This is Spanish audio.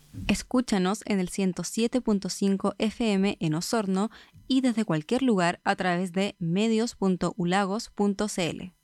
Escúchanos en el 107.5 FM en Osorno y desde cualquier lugar a través de medios.ulagos.cl.